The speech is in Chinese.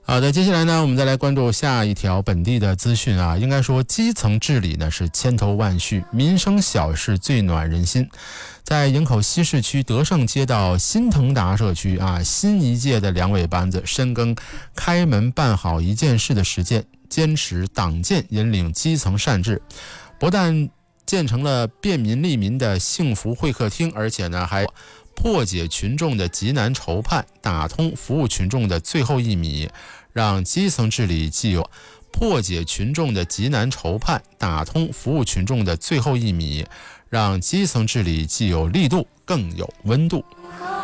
好的，接下来呢，我们再来关注下一条本地的资讯啊。应该说，基层治理呢是千头万绪，民生小事最暖人心。在营口西市区德胜街道新腾达社区啊，新一届的两委班子深耕开门办好一件事的实践，坚持党建引领基层善治，不但建成了便民利民的幸福会客厅，而且呢还破解群众的急难愁盼，打通服务群众的最后一米，让基层治理既有破解群众的急难愁盼，打通服务群众的最后一米，让基层治理既有力度更有温度。